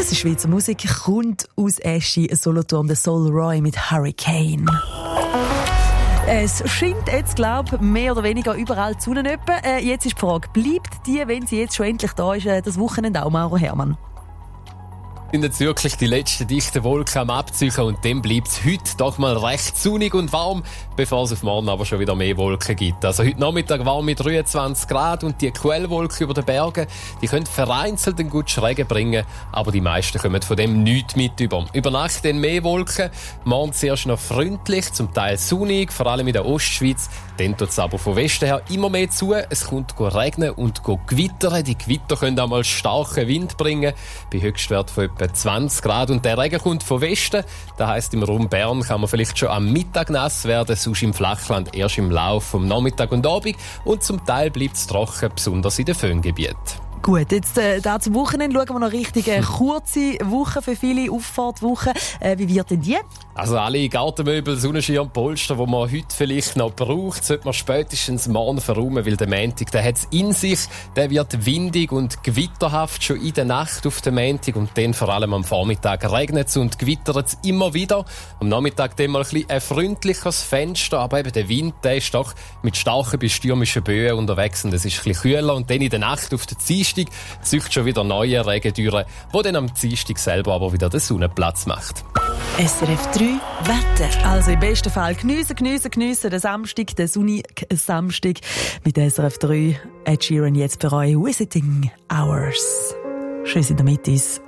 Das ist Schweizer Musik, kommt aus Eschi, Solothurn, der Soul Roy mit Hurricane. Es scheint jetzt, glaube ich, mehr oder weniger überall zu nehmen. Jetzt ist die Frage, bleibt die, wenn sie jetzt schon endlich da ist, das Wochenende auch, Mauro Hermann? Sind jetzt wirklich die letzten dichten Wolken am Abziehen und dann bleibt es heute doch mal recht sonnig und warm, bevor es auf morgen aber schon wieder mehr Wolken gibt. Also heute Nachmittag warm mit 23 Grad und die Quellwolken über den Bergen, die können vereinzelt einen guten Regen bringen, aber die meisten kommen von dem nichts mit über. Über Nacht dann mehr Wolken, morgen zuerst noch freundlich, zum Teil sonnig, vor allem in der Ostschweiz, dann tut es aber von Westen her immer mehr zu, es kommt regnen und gewittern, die Gewitter können auch mal starken Wind bringen, bei Höchstwert von etwa 20 Grad und der Regen kommt von Westen. Das heisst, im Raum Bern kann man vielleicht schon am Mittag nass werden, sonst im Flachland erst im Laufe vom Nachmittag und Abend und zum Teil bleibt es trocken, besonders in den Föhngebieten. Gut, jetzt da zum Wochenende schauen wir noch richtig kurze Woche für viele, Auffahrtwoche. Wie wird denn die? Also alle Gartenmöbel, Sonnenschirm und Polster, die man heute vielleicht noch braucht, sollte man spätestens morgen verräumen, weil der Montag, der hat es in sich, der wird windig und gewitterhaft schon in der Nacht auf den Montag und dann vor allem am Vormittag regnet es und gewittert es immer wieder. Am Nachmittag dann mal ein bisschen ein freundliches Fenster, aber eben der Wind, der ist doch mit starken bis stürmischen Böen unterwegs und es ist ein bisschen kühler und dann in der Nacht auf der Dienstag zieht schon wieder neue Regendüren, wo dann am Dienstag selber aber wieder den Sonnenplatz macht. SRF 3 Wetter. Also im besten Fall geniessen den Samstag, den sonnigen Samstag mit SRF 3. Ed Sheeran jetzt für euch Visiting Hours. Schön in der Mitte.